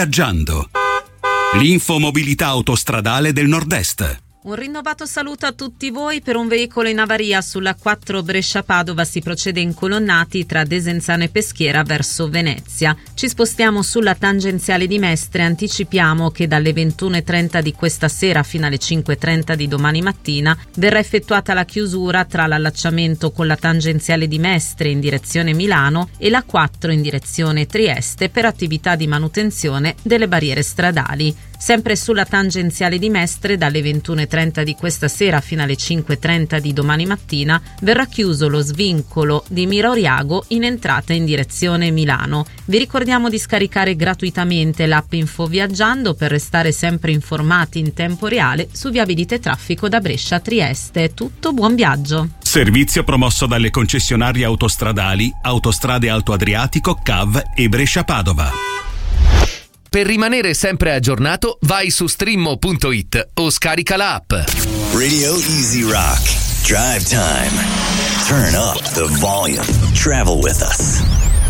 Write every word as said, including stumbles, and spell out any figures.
Viaggiando. L'infomobilità autostradale del Nord-Est. Un rinnovato saluto a tutti voi. Per un veicolo in avaria sulla quattro Brescia-Padova si procede in colonnati tra Desenzano e Peschiera verso Venezia. Ci spostiamo sulla tangenziale di Mestre. Anticipiamo che dalle ventuno e trenta di questa sera fino alle cinque e trenta di domani mattina verrà effettuata la chiusura tra l'allacciamento con la tangenziale di Mestre in direzione Milano e la quattro in direzione Trieste per attività di manutenzione delle barriere stradali. Sempre sulla tangenziale di Mestre, dalle ventuno e trenta di questa sera fino alle cinque e trenta di domani mattina, verrà chiuso lo svincolo di Mira Oriago in entrata in direzione Milano. Vi ricordiamo di scaricare gratuitamente l'app Info Viaggiando per restare sempre informati in tempo reale su viabilità e traffico da Brescia a Trieste. È tutto, buon viaggio! Servizio promosso dalle concessionarie autostradali Autostrade Alto Adriatico, C A V e Brescia-Padova. Per rimanere sempre aggiornato, vai su streamo punto it o scarica l'app. Radio Easy Rock. Drive time. Turn up the volume. Travel with us.